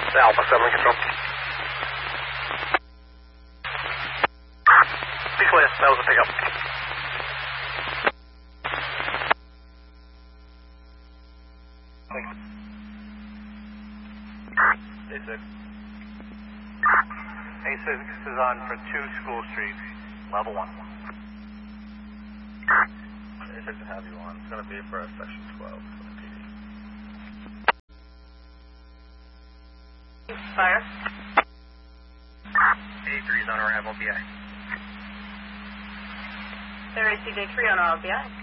Alpha 7 control. Be clear, that was a pickup. A6. A6 is on for 2 School Street, level 1. A6 to have you on. It's going to be for section 12 for the PD. Fire. A3 is on arrival, BI. There is CJ3 on RLBI.